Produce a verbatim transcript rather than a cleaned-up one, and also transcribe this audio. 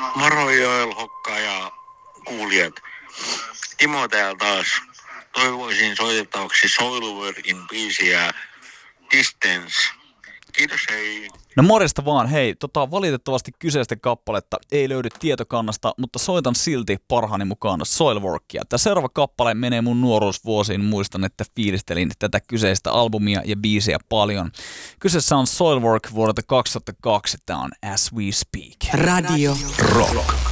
Moro Joel, Hokka ja kuulijat. Timo täällä taas. Toivoisin soitettavaksi Soilworkin biisiä Distance. Kiitos, hei. No morjesta vaan, hei, tota, valitettavasti kyseistä kappaletta ei löydy tietokannasta, mutta soitan silti parhaani mukaan Soilworkia. Tämä seuraava kappale menee mun nuoruusvuosiin, muistan, että fiilistelin tätä kyseistä albumia ja biisiä paljon. Kyseessä on Soilwork vuodelta kaksituhattakaksi, tämä on As We Speak. Radio Rock.